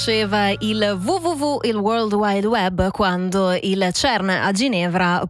Faceva il www, il World Wide Web, quando il CERN a Ginevra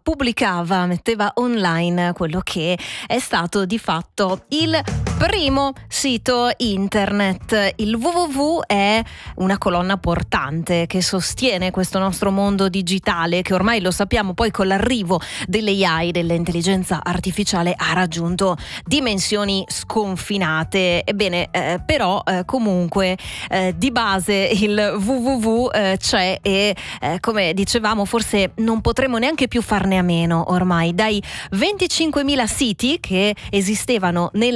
metteva online quello che è stato di fatto il primo sito internet. Il www è una colonna portante che sostiene questo nostro mondo digitale, che ormai, lo sappiamo, poi con l'arrivo dell'AI, dell'intelligenza artificiale, ha raggiunto dimensioni sconfinate. Ebbene, però comunque di base il www c'è e come dicevamo, forse non potremo neanche più farne a meno ormai. Dai 25.000 siti che esistevano nel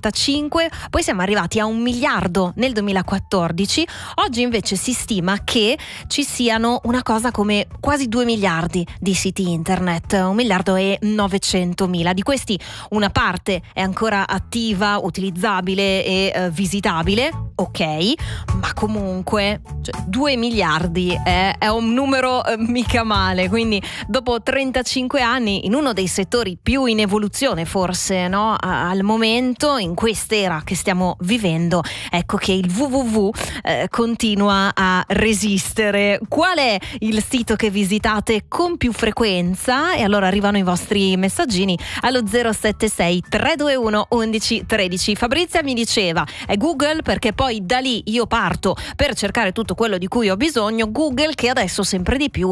95, poi siamo arrivati a 1 miliardo nel 2014. Oggi invece si stima che ci siano una cosa come quasi 2 miliardi di siti internet, 1 miliardo e 900.000. Di questi una parte è ancora attiva, utilizzabile e visitabile, ok, ma comunque 2 miliardi è un numero mica male. Quindi dopo 35 anni, in uno dei settori più in evoluzione forse, no, al momento, in quest'era che stiamo vivendo, ecco che il www continua a resistere. Qual è il sito che visitate con più frequenza? E allora arrivano i vostri messaggini allo 076 321 11 13. Fabrizia mi diceva è Google, perché poi da lì io parto per cercare tutto quello di cui ho bisogno. Google, che adesso sempre di più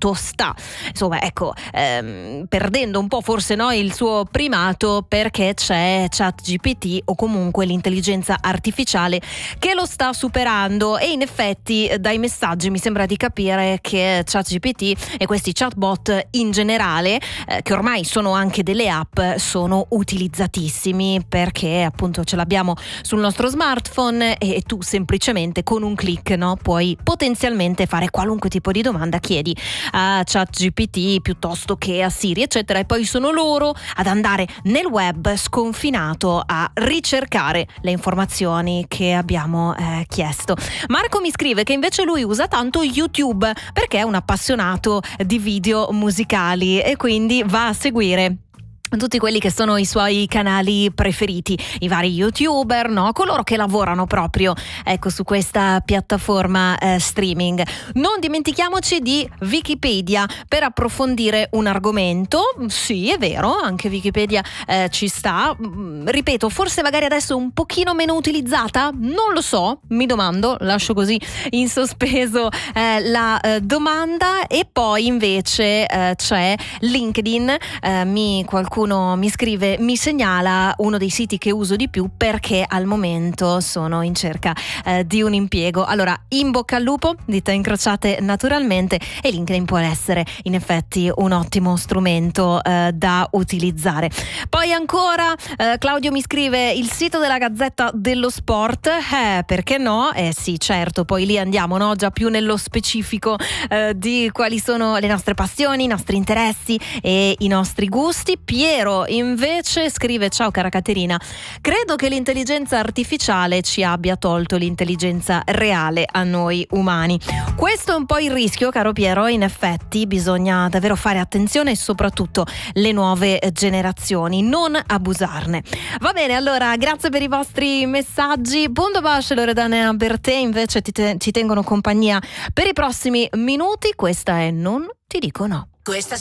insomma, ecco, perdendo un po' forse, no, il suo primato, perché c'è ChatGPT, o comunque l'intelligenza artificiale, che lo sta superando. E in effetti dai messaggi mi sembra di capire che ChatGPT e questi chatbot in generale, che ormai sono anche delle app, sono utilizzatissimi, perché appunto ce l'abbiamo sul nostro smartphone e tu semplicemente con un click, no, puoi potenzialmente fare qualunque tipo di domanda chiedi a ChatGPT piuttosto che a Siri, eccetera, e poi sono loro ad andare nel web sconfinato a ricercare le informazioni che abbiamo chiesto. Marco mi scrive che invece lui usa tanto YouTube perché è un appassionato di video musicali e quindi va a seguire tutti quelli che sono i suoi canali preferiti, i vari youtuber, no? Coloro che lavorano proprio, ecco, su questa piattaforma streaming. Non dimentichiamoci di Wikipedia per approfondire un argomento. Sì, è vero, anche Wikipedia ci sta. Ripeto, forse magari adesso un pochino meno utilizzata, non lo so, mi domando, lascio così in sospeso la domanda. E poi invece c'è LinkedIn. Qualcuno mi scrive, mi segnala uno dei siti che uso di più perché al momento sono in cerca di un impiego. Allora, in bocca al lupo, dita incrociate naturalmente, e LinkedIn può essere in effetti un ottimo strumento da utilizzare. Poi ancora Claudio mi scrive il sito della Gazzetta dello Sport, perché no? Sì, certo, poi lì andiamo, no, già più nello specifico di quali sono le nostre passioni, i nostri interessi e i nostri gusti. Piero invece scrive: ciao cara Caterina, credo che l'intelligenza artificiale ci abbia tolto l'intelligenza reale a noi umani. Questo è un po' il rischio, caro Piero. In effetti bisogna davvero fare attenzione, e soprattutto le nuove generazioni, non abusarne. Va bene, allora grazie per i vostri messaggi. Buon Basce, Loredana Bertè invece ci tengono compagnia per i prossimi minuti. Questa è Non ti dico no. Questa